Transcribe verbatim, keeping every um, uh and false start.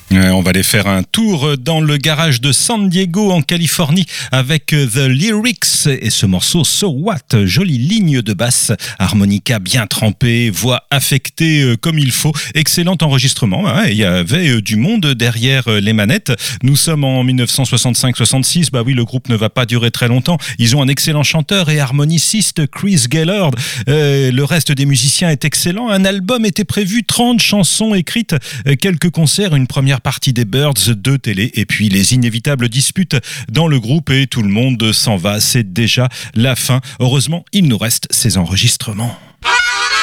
Ouais, on va aller faire un tour dans le garage de San Diego en Californie avec The Lyrics et ce morceau So What, jolie ligne de basse, harmonica bien trempée, voix affectée comme il faut, excellent enregistrement, hein, il y avait du monde derrière les manettes. Nous sommes en dix-neuf cent soixante-cinq soixante-six, bah oui, le groupe ne va pas durer très longtemps, ils ont un excellent chanteur et harmoniciste, Chris Gaylord, euh, le reste des musiciens est excellent, un album était prévu, trente chansons écrites, quelques concerts, une première partie des Birds, deux télé et puis les inévitables disputes dans le groupe et tout le monde s'en va. C'est déjà la fin. Heureusement, il nous reste ces enregistrements.